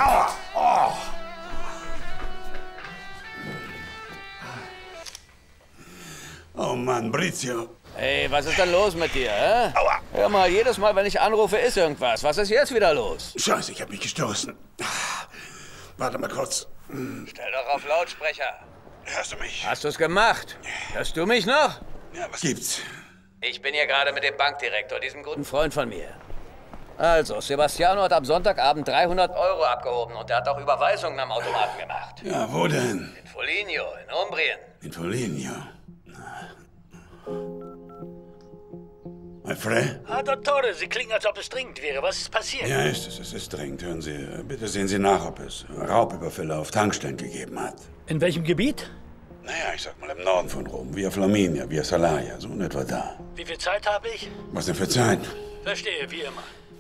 Aua! Oh. Oh Mann, Brizio. Hey, was ist denn los mit dir, hä? Aua! Hör mal, jedes Mal, wenn ich anrufe, ist irgendwas. Was ist jetzt wieder los? Scheiße, ich hab mich gestoßen. Warte mal kurz. Stell doch auf Lautsprecher. Hörst du mich? Hast du's gemacht? Hörst du mich noch? Ja, was gibt's? Ich bin hier gerade mit dem Bankdirektor, diesem guten Freund von mir. Also, Sebastiano hat am Sonntagabend 300 Euro abgehoben und er hat auch Überweisungen am Automaten gemacht. Ja, wo denn? In Foligno, in Umbrien. In Foligno. Alfred? Ah, Dottore, Sie klingen, als ob es dringend wäre. Was ist passiert? Ja, ist es. Es ist dringend. Hören Sie, bitte sehen Sie nach, ob es Raubüberfälle auf Tankstellen gegeben hat. In welchem Gebiet? Naja, ich sag mal im Norden von Rom. Via Flaminia, Via Salaria, so in etwa da. Wie viel Zeit habe ich? Was denn für Zeit? Verstehe, wie immer.